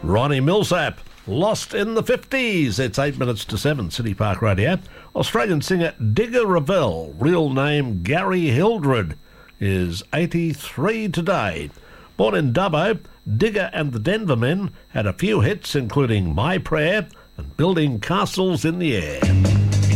Ronnie Millsap, Lost in the 50s. It's 8 minutes to 7, City Park Radio. Australian singer Digger Revell, real name Gary Hildred, is 83 today. Born in Dubbo, Digger and the Denver Men had a few hits including My Prayer and Building Castles in the Air.